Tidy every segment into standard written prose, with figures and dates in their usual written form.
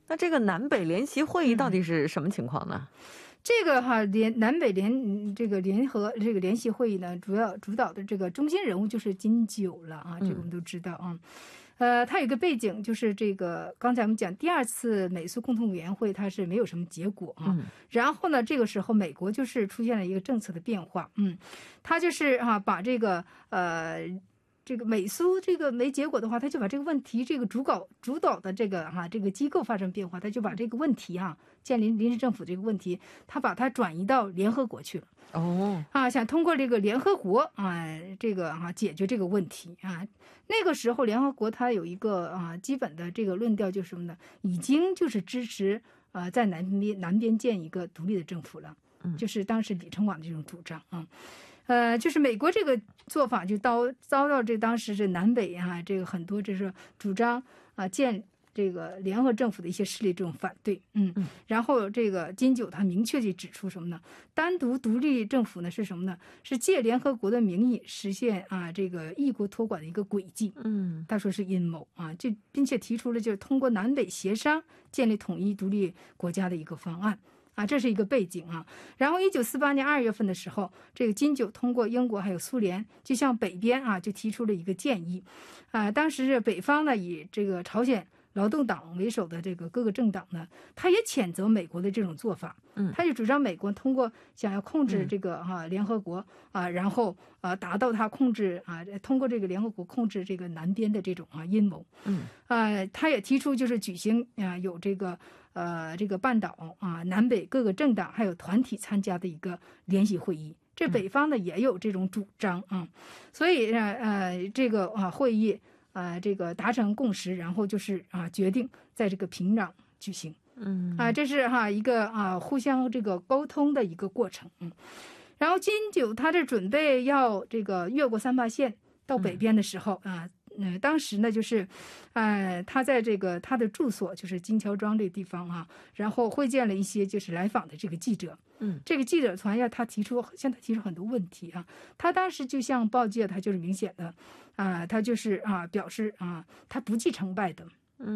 那这个南北联席会议到底是什么情况呢？ 这个南北这个联合这个联席会议呢，主导的这个中心人物就是金九了啊，这个我们都知道啊。它有一个背景，就是这个刚才我们讲第2次美苏共同委员会，它是没有什么结果啊。然后呢，这个时候美国就是出现了一个政策的变化，它就是把这个这个美苏这个没结果的话，他就把这个问题这个主导的这个这个机构发生变化，他就把这个问题建立临时政府这个问题，他把它转移到联合国去了。想通过这个联合国这个解决这个问题那个时候联合国它有一个基本的这个论调就是什么呢？已经就是支持在南边建一个独立的政府了，就是当时李承晚的这种主张就是美国这个做法就遭到这当时是南北这个很多就是主张建这个联合政府的一些势力这种反对，然后这个金九他明确地指出什么呢？单独独立政府呢是什么呢？是借联合国的名义实现这个异国托管的一个轨迹，他说是阴谋并且提出了就是通过南北协商建立统一独立国家的一个方案。这是一个背景然后1948年2月份的时候，这个金九通过英国还有苏联，就向北边就提出了一个建议当时是北方呢以这个朝鲜劳动党为首的这个各个政党呢，他也谴责美国的这种做法，他就主张美国通过想要控制这个联合国然后达到他控制通过这个联合国控制这个南边的这种阴谋，他也提出就是举行有这个半岛南北各个政党还有团体参加的一个联席会议，这北方呢也有这种主张所以这个会议这个达成共识，然后就是决定在这个平壤举行，这是一个互相这个沟通的一个过程，然后金九他这准备要这个越过三八线到北边的时候当时呢就是他在这个他的住所就是金桥庄这个地方然后会见了一些就是来访的这个记者，这个记者团向他提出很多问题他当时就向报界他就是明显的他就是表示他不计成败的，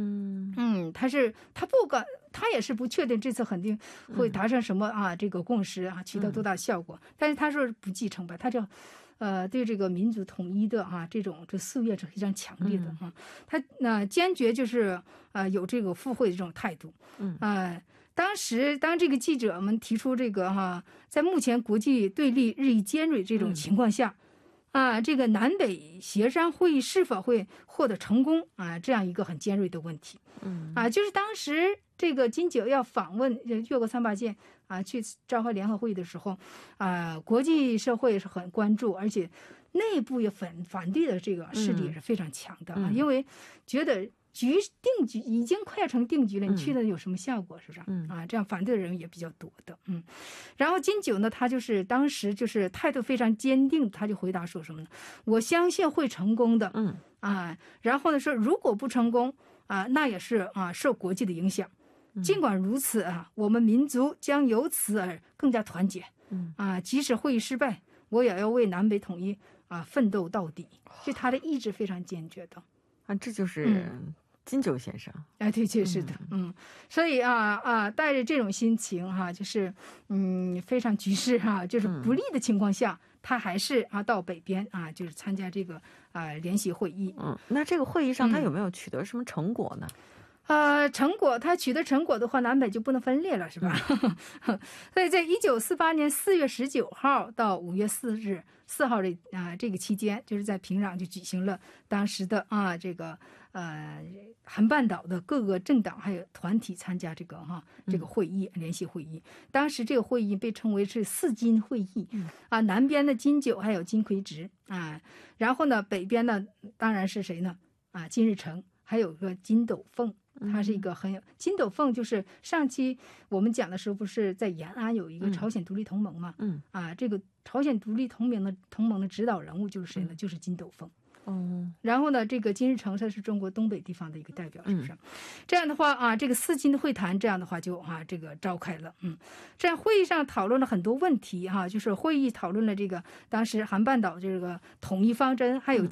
他也是不确定这次肯定会达成什么这个共识取得多大效果，但是他说不计成败，他就对这个民族统一的这种夙愿是非常强烈的他坚决就是有这个赴会的这种态度，当这个记者们提出这个在目前国际对立日益尖锐这种情况下这个南北协商会议是否会获得成功这样一个很尖锐的问题，就是当时这个金九要访问越过三八线去召开联合会议的时候国际社会是很关注，而且内部也反对的这个势力也是非常强的因为觉得定局已经快要成定局了，你去了有什么效果，是不是这样反对的人也比较多的然后金九呢，他就是当时就是态度非常坚定，他就回答说什么呢？我相信会成功的然后呢说如果不成功那也是受国际的影响，尽管如此我们民族将由此而更加团结即使会议失败，我也要为南北统一奋斗到底，就他的意志非常坚决的这就是金九先生对，确实的所以带着这种心情就是非常局势就是不利的情况下他还是到北边就是参加这个联席会议那这个会议上他有没有取得什么成果呢？ 成果他取得成果的话，南北就不能分裂了，是吧？所以在1948年4月19号到5月4号这个期间，就是在平壤就举行了当时的这个韩半岛的各个政党还有团体参加这个会议联席会议。当时这个会议被称为是4金会议南边的金九还有金奎植然后呢北边呢当然是谁呢金日成还有个金斗凤。它是一个金斗凤，就是上期我们讲的时候，不是在延安有一个朝鲜独立同盟嘛？这个朝鲜独立同盟的指导人物就是谁呢？就是金斗凤。然后呢，这个金日成他是中国东北地方的一个代表，是不是？这样的话这个4金会谈这样的话就这个召开了。这样会议上讨论了很多问题就是会议讨论了这个当时韩半岛这个统一方针，还有